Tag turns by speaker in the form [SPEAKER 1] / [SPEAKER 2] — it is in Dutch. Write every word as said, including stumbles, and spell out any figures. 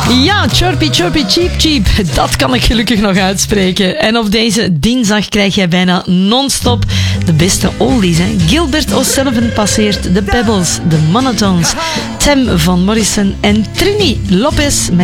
[SPEAKER 1] Ja, chirpy, chirpy, cheap, cheap. Dat kan ik gelukkig nog uitspreken. En op deze dinsdag krijg jij bijna non-stop de beste oldies. Hè? Gilbert O'Sullivan passeert de Pebbles, de Monotones, Tem van Morrison en Trini Lopez met